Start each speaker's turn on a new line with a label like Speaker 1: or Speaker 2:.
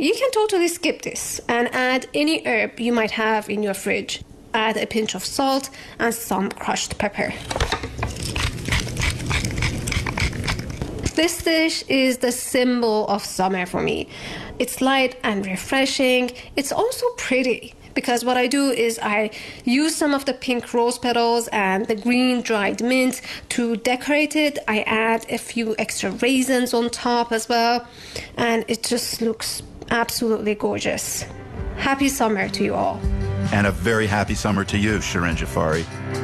Speaker 1: You can totally skip this and add any herb you might have in your fridge. Add a pinch of salt and some crushed pepper. This dish is the symbol of summer for me. It's light and refreshing. It's also pretty because what I do is I use some of the pink rose petals and the green dried mint to decorate it. I add a few extra raisins on top as well, and it just looks absolutely gorgeous. Happy summer to you all.
Speaker 2: And a very happy summer to you, Shirin Jafari.